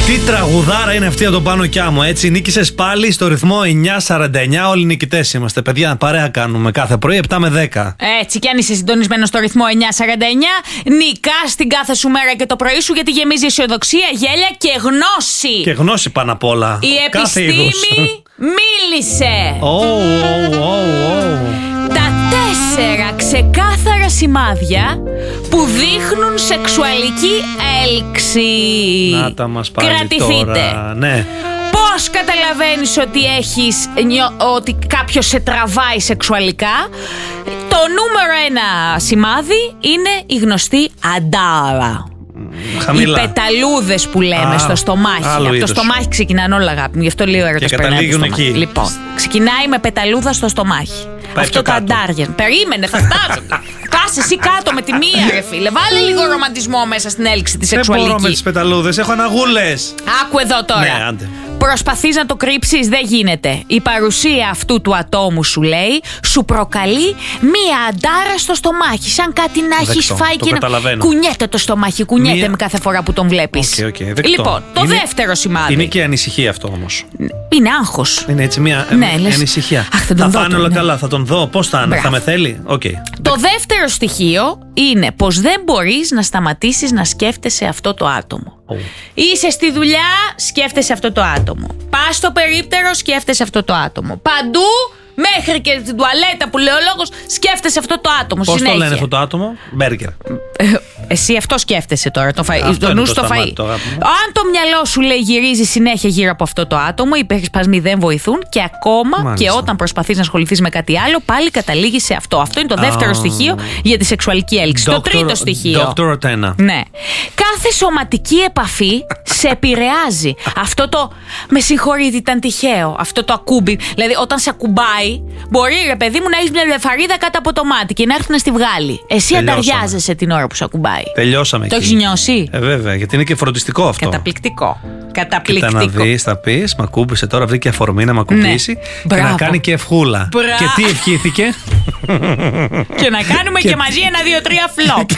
Τι τραγουδάρα είναι αυτή από τον Πάνο Κιάμο, έτσι. Νίκησες πάλι στο ρυθμό 9:49. Όλοι νικητές είμαστε, παιδιά. Παρέα κάνουμε κάθε πρωί 7 με 10. Έτσι, κι αν είσαι συντονισμένο στο ρυθμό 9:49, νικάς την κάθε σου μέρα και το πρωί σου, γιατί γεμίζει αισιοδοξία, γέλια και γνώση. Και γνώση πάνω απ' όλα. Η επιστήμη μίλησε. Τα 4 ξεκάθαρα σημάδια που δείχνουν σεξουαλική έλξη. Να τα μας πάλι. Κρατηθείτε. Τώρα. Ναι. Πώς καταλαβαίνεις ότι κάποιος σε τραβάει σεξουαλικά? Το νούμερο 1 σημάδι είναι η γνωστή αντάρα. Χαμηλά. Οι πεταλούδες που λέμε στο στομάχι. Από το στομάχι ξεκινάνε όλα, αγάπη μου. Γι' αυτό λέει ο έρωτας περνάει από το στομάχι. Λοιπόν, ξεκινάει με πεταλούδα στο στομάχι. Αυτό το αντάρια. Περίμενε, θα φτάσω. Κάσε εσύ κάτω με τη μία, ρε φίλε. Βάλε λίγο ρομαντισμό μέσα στην έλξη τη σεξουαλική. Δεν μπορώ με τις πεταλούδες, έχω αναγούλες. Άκου εδώ τώρα. Ναι, άντε. Προσπαθείς να το κρύψεις, δεν γίνεται. Η παρουσία αυτού του ατόμου, σου λέει, σου προκαλεί μία αντάρα στο στομάχι. Σαν κάτι να έχεις φάει και να κουνιέται το στομάχι. Κουνιέται με κάθε φορά που τον βλέπεις. Λοιπόν, το δεύτερο σημάδι. Είναι και ανησυχία αυτό όμως. Είναι άγχος. Είναι έτσι μία ανησυχία. Θα φάνε όλα καλά, θα τον δω. Πώς θα είναι, θα με θέλει. Το δεύτερο στοιχείο είναι πως δεν μπορείς να σταματήσεις να σκέφτεσαι αυτό το άτομο. Είσαι στη δουλειά, σκέφτεσαι αυτό το άτομο. Πας στο περίπτερο, σκέφτεσαι αυτό το άτομο. Παντού, μέχρι και στην τουαλέτα που λέει ο λόγος, σκέφτεσαι αυτό το άτομο. Πώς το λένε αυτό το άτομο? Μπέργκερ. Εσύ αυτό σκέφτεσαι τώρα, το νου στο φαΐ. Αν το μυαλό σου λέει γυρίζει συνέχεια γύρω από αυτό το άτομο, οι περισπασμοί δεν βοηθούν και ακόμα και όταν προσπαθείς να ασχοληθείς με κάτι άλλο, πάλι καταλήγεις σε αυτό. Αυτό είναι το δεύτερο στοιχείο για τη σεξουαλική έλξη. Το τρίτο στοιχείο. Ναι. Κάθε σωματική επαφή σε επηρεάζει. Αυτό το με συγχωρείτε, ήταν τυχαίο. Αυτό το ακούμπι. Δηλαδή, όταν σε ακουμπάει, μπορεί ρε παιδί μου να έχει μια λεφαρίδα κάτω από το μάτι και να έρθει να στη βγάλει. Εσύ ανταριάζεσαι την ώρα που σε ακουμπάει. Τελειώσαμε. Το έχεις νιώσει? Βέβαια, γιατί είναι και φροντιστικό αυτό. Καταπληκτικό. Κοίτα να δεις, θα πεις, μ' ακούμπησε τώρα, βρήκε αφορμή να μ' ακουμπήσει και να κάνει και ευχούλα. Και τι ευχήθηκε? Και να κάνουμε και μαζί 1, 2, 3 φλοπ.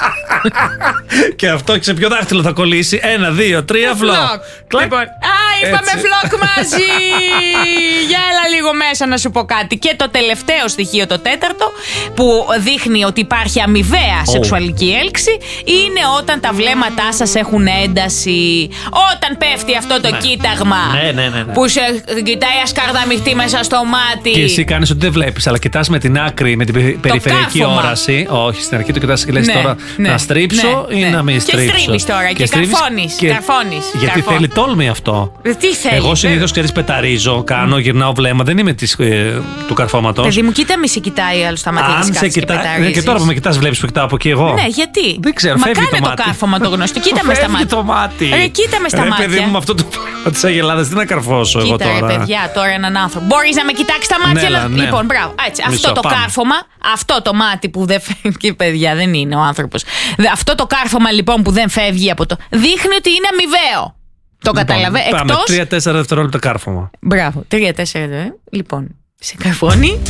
Και αυτό σε ποιο δάχτυλο θα κολλήσει? 1, 2, 3 φλοπ. Λοιπόν, είπαμε φλοκ μαζί. Για έλα λίγο μέσα να σου πω κάτι. Και το τελευταίο στοιχείο, το τέταρτο, που δείχνει ότι υπάρχει αμοιβαία σεξουαλική έλξη, είναι όταν τα βλέμματά σας έχουν ένταση. Όταν πέφτει αυτό το κοίταγμα που σε κοιτάει ασκαρδαμιχτή μέσα στο μάτι. Και εσύ κάνεις ότι δεν βλέπεις, αλλά κοιτάς με την άκρη, με την περιφερειακή όραση. Όχι, στην αρχή το κοιτάς και λες τώρα να στρίψω ή να μην στρίψω. Και στρίβεις τώρα και καρφώνεις. Γιατί θέλει τόλμη αυτό. Τι θέλει? Εγώ συνήθως, ξέρεις, πεταρίζω, γυρνάω βλέμμα, δεν είμαι του καρφώματος. Παιδί μου, κοίτα, μη σε κοιτάει άλλο στα μάτια. Αν σε κοιτάει. Και τώρα που με κοιτάς, βλέπεις που κοιτάω από εκεί εγώ. Ναι, γιατί? Δεν ξέρω, μα κάνε το κάρφωμα το γνωστό. Κοίτα με στα μάτια. Το μάτι. Κοίτα με στα μάτια. Παιδί μου, με αυτό τη Αγελάδα, τι να καρφώσω εγώ τώρα. Κοίτα, παιδιά, τώρα έναν άνθρωπο. Μπορείς να με κοιτάξεις τα μάτια? Ναι. Λοιπόν, μπράβο. Έτσι, αυτό το κάρφωμα, αυτό το μάτι που δεν φεύγει, παιδιά, δεν είναι ο άνθρωπος. Αυτό το κάρφωμα λοιπόν που δεν φεύγει από το. Δείχνει ότι είναι αμοιβαίο. Το καταλαβαίνω. Πάμε 3-4 δευτερόλεπτα κάρφωμα. Μπράβο, 3-4 λοιπόν. Σε καρφώνει.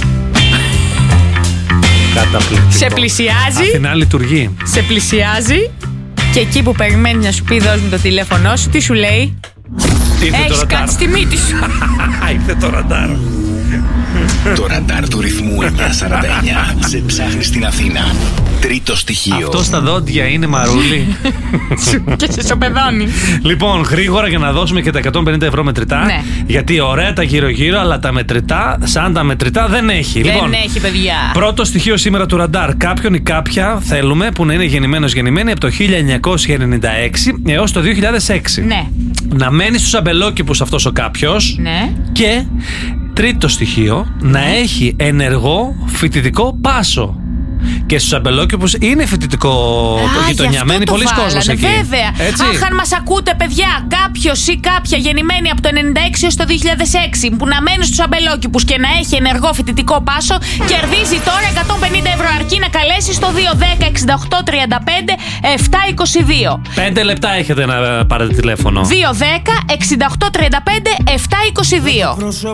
Καταπληκτικό. Σε πλησιάζει. Αθηνά λειτουργεί. Σε πλησιάζει. Και εκεί που περιμένει να σου πει δώσ' μου το τηλέφωνό σου, τι σου λέει? Έχεις κάτι στη μύτη σου. Ήρθε το ραντάρ. Το ραντάρ του ρυθμού 949 σε ψάχνει στην Αθήνα. Τρίτο στοιχείο. Αυτό στα δόντια είναι, μαρούλι. Και σε σοπεδώνει. Λοιπόν, γρήγορα για να δώσουμε και τα 150 ευρώ μετρητά. Ναι. Γιατί ωραία τα γύρω-γύρω, αλλά τα μετρητά, σαν τα μετρητά, δεν έχει. Δεν λοιπόν, έχει, παιδιά. Πρώτο στοιχείο σήμερα του ραντάρ. Κάποιον ή κάποια θέλουμε που να είναι γεννημένοι από το 1996 έως το 2006. Ναι. Να μένει στους αμπελόκηπους αυτός ο κάποιος. Ναι. Και τρίτο στοιχείο, να έχει ενεργό φοιτητικό πάσο. Και στους αμπελόκηπους είναι φοιτητικό γειτονιά. Μένει πολλοί κόσμος εκεί. Βέβαια. Αχ, αν μας ακούτε, παιδιά, κάποιος ή κάποια γεννημένη από το 96 έως το 2006 που να μένει στους αμπελόκηπους και να έχει ενεργό φοιτητικό πάσο, κερδίζει τώρα 150 ευρώ. Αρκεί να καλέσει στο 210 68 35 722. 5 λεπτά έχετε να πάρετε τηλέφωνο. 210 68 35 722.